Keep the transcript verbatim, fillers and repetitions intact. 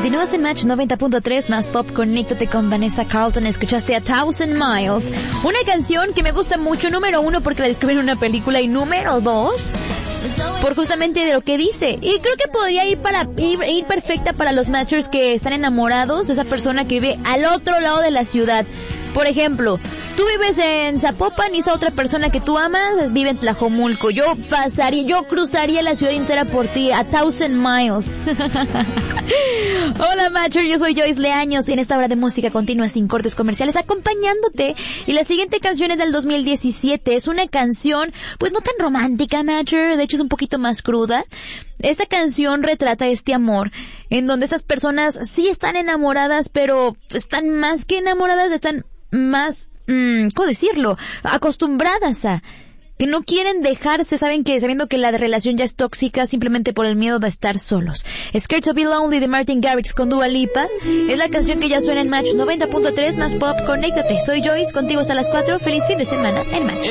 Continúas en Match noventa punto tres, más pop, conéctate con Vanessa Carlton. Escuchaste a Thousand Miles, una canción que me gusta mucho, número uno porque la describe en una película y número dos por justamente de lo que dice. Y creo que podría ir para ir, ir perfecta para los matchers que están enamorados de esa persona que vive al otro lado de la ciudad. Por ejemplo, tú vives en Zapopan y esa otra persona que tú amas vive en Tlajomulco. Yo pasaría, yo cruzaría la ciudad entera por ti, a thousand miles. Hola Matcher, yo soy Joyce Leaños y en esta hora de música continua sin cortes comerciales acompañándote. Y la siguiente canción es del dos mil diecisiete. Es una canción, pues no tan romántica, Matcher, de hecho es un poquito más cruda. Esta canción retrata este amor en donde esas personas sí están enamoradas, pero están más que enamoradas, están más, mmm, ¿cómo decirlo? Acostumbradas a, que no quieren dejarse, saben que, sabiendo que la relación ya es tóxica simplemente por el miedo de estar solos. Scared to be Lonely de Martin Garrix con Dua Lipa es la canción que ya suena en Match noventa punto tres, más pop, conéctate. Soy Joyce, contigo hasta las cuatro. Feliz fin de semana en Match.